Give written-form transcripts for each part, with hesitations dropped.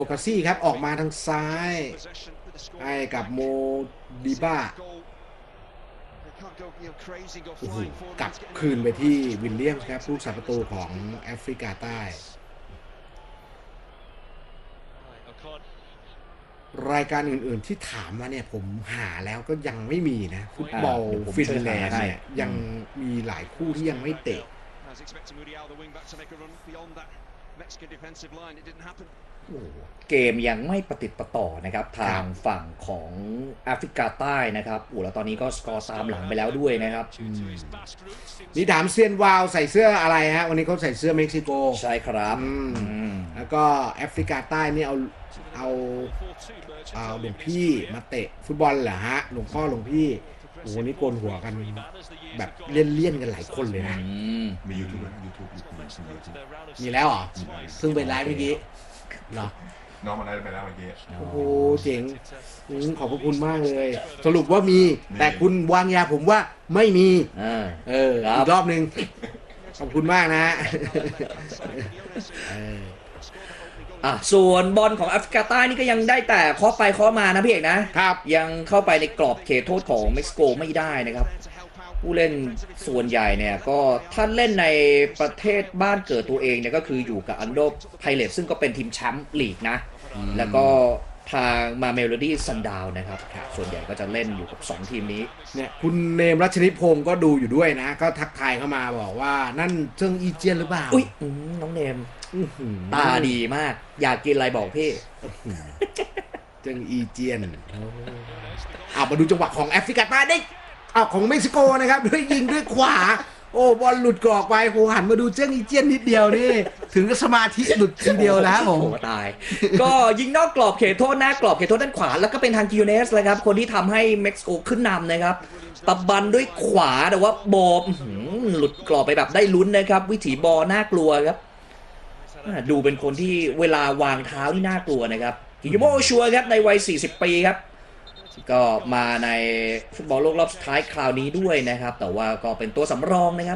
โอกาซี่ครับออกมาทางซ้ายให้กับโมดิบ้ากลับคืนไปที่วิลเลียมส์ครับผู้รักษาประตูของแอฟริกาใต้รายการอื่นๆที่ถามมาเนี่ยผมหาแล้วก็ยังไม่มีนะฟุตบอลฟินแลนด์เนี่ยยังมีหลายคู่ที่ยังไม่เตะเกมยังไม่ประติดประต่อนะครับทางฝั่งของแอฟริกาใต้นะครับแล้วตอนนี้ก็สกอร์ตามหลังไปแล้วด้วยนะครับนี่ถามเซียนวาวใส่เสื้ออะไรฮะวันนี้เขาใส่เสื้อเม็กซิโกใช่ครับแล้วก็แอฟริกาใต้นี่เอาหลวงพี่มาเตะฟุตบอลเหรอฮะหลวงพ่อหลวงพี่โอ้โหนี่โกนหัวกันแบบเลี่ยนกันหลายคนเลยนะมียูทูบมีแล้วเหรอเพิ่งไปไลฟ์เมื่อกี้เหรอน้องมาได้ไปแล้วเมื่อกี้โอ้โหเจ๋งขอบพระคุณมากเลยสรุปว่ามีแต่คุณวางยาผมว่าไม่มีอีกรอบนึงขอบคุณมากนะส่วนบอลของแอฟริกาใต้นี่ก็ยังได้แต่เคาะไปเคาะมานะพี่เอกนะครับยังเข้าไปในกรอบเขตโทษของเม็กซิโกไม่ได้นะครับผู้เล่นส่วนใหญ่เนี่ยก็ถ้าเล่นในประเทศบ้านเกิดตัวเองเนี่ยก็คืออยู่กับอันโดไพเรตซึ่งก็เป็นทีมแชมป์ลีกนะแล้วก็ทางมาเมโลดี้ซันดาวนะครับส่วนใหญ่ก็จะเล่นอยู่กับ2ทีมนี้เนี่ยคุณเนมรัชนิพงศ์ก็ดูอยู่ด้วยนะก็ทักทายเข้ามาบอกว่านั่นเจิ้งอีเจียนหรือเปล่าอุ้ยน้องเนมตาดีมากอยากกินอะไรบอกพี่เจิ้งอีเจียนมาดูจังหวะของแอฟริกาใต้ได้ของเม็กซิโกนะครับด้วยยิงด้วยขวาโอ้บอลหลุดกรอกไปโหหันมาดูเจิ้งอีเจียนนิดเดียวนี่ถึงสมาธิหลุดทีเดียวแล้วผมตายก็ยิงนอกกรอบเขตโทษหน้ากรอบเขตโทษด้านขวาแล้วก็เป็นทางกิโอเนสเลยครับคนที่ทำให้เม็กซิโกขึ้นนำนะครับตะบันด้วยขวาแต่ว่าบอลหลุดกรอบไปแบบได้ลุ้นนะครับวิถีบอลน่ากลัวครับดูเป็นคนที่เวลาวางเท้าที่น่ากลัวนะครับกิโยโมชัวครับในวัย40 ปีครับก็มาในฟุตบอลโลกรอบสุดท้ายคราวนี้ด้วยนะครับแต่ว่าก็เป็นตัวสำรองนะครับ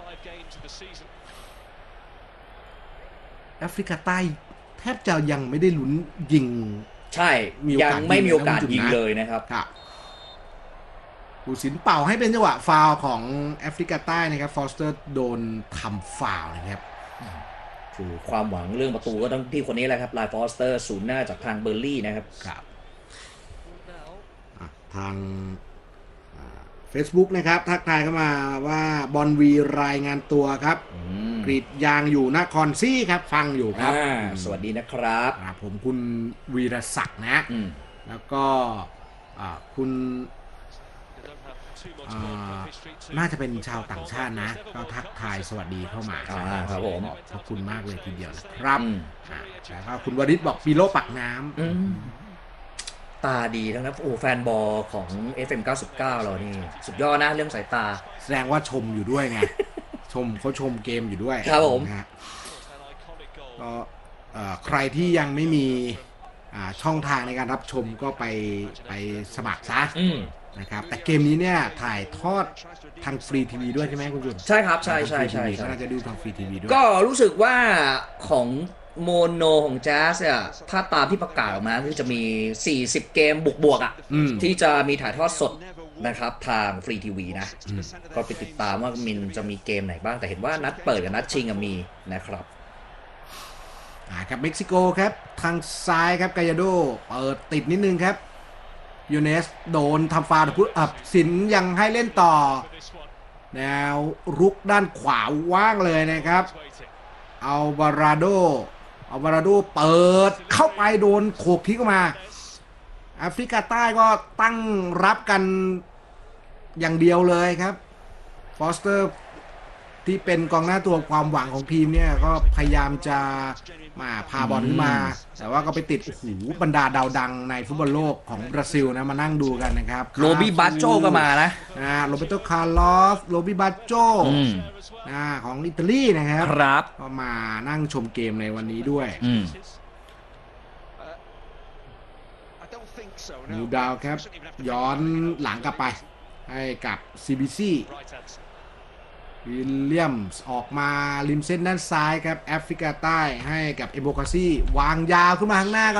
แอฟริกาใต้แทบจะยังไม่ได้ลุ้นยิงใช่ยังไม่มีโอกาสยิงเลยนะครับผู้สินเป่าให้เป็นจังหวะฟาวล์ของแอฟริกาใต้นะครับฟอสเตอร์โดนทำฟาวล์นะครับคือความหวังเรื่องประตูก็ต้องที่คนนี้แหละครับไลฟอสเตอร์ศูนย์หน้าจากทางเบอร์ลี่นะครับทาง Facebook นะครับทักทายเข้ามาว่าบอลวีรายงานตัวครับกรีดยางอยู่นครซี่ครับฟังอยู่ครับสวัสดีนะครับผมคุณวีรศักดิ์นะแล้วก็คุณน่าจะเป็นชาวต่างชาตินะก็ทักทายสวัสดีเข้ามาครับผมขอบคุณมากเลยทีเดียวนะครับแล้วก็คุณวริศบอกปีโลปักน้ำตาดีทั้งนั้นแฟนบอลของ FM 99เรานี่สุดยอดนะเรื่องสายตาแสดงว่าชมอยู่ด้วยไงเขาชมเกมอยู่ด้วยครับผมก็ใครที่ยังไม่มีช่องทางในการรับชมก็ไปสมัครซะนะครับแต่เกมนี้เนี่ยถ่ายทอดทางฟรีทีวีด้วยใช่ไหมคุณจุนใช่ครับใช่ก็น่าจะดูทางฟรีทีวีด้วยก็รู้สึกว่าของโมโนของแจ๊สเนี่ยถ้าตามที่ประกาศออกมาคือจะมี40เกมบวกที่จะมีถ่ายทอดสดนะครับทางฟรีทีวีนะก็ไปติดตามว่ามินจะมีเกมไหนบ้างแต่เห็นว่านัดเปิดกับนัดชิงมีนะครับกับเม็กซิโกครับทางซ้ายครับกายาโดเปิดติดนิดนึงครับยูเนสโดนทำฟาวล์พุทธสินยังให้เล่นต่อแนวรุกด้านขวาว่างเลยนะครับอัลวาราโดเปิดเข้าไปโดนโขกทิ้งออกมาแอฟริกาใต้ก็ตั้งรับกันอย่างเดียวเลยครับฟอสเตอร์ที่เป็นกองหน้าตัวความหวังของทีมเนี่ยก็พยายามจะมาพาบอลขึ้นมาแต่ว่าก็ไปติดบรรดาดาวดังในฟุตบอลโลกของบราซิลนะมานั่งดูกันนะครับโรบิบัตโจก็มานะโรเบโตคาร์ลอสโรบิบัตโจของอิตาลีนะครับก็มานั่งชมเกมในวันนี้ด้วยนิวดาวครับย้อนหลังกลับไปให้กับ CBCวิลเลียมส์ออกมาริมเส้นด้านซ้ายครับแอฟริกาใต้ให้กับเอโบคาซี่วางยาวขึ้นมาข้างหน้าก็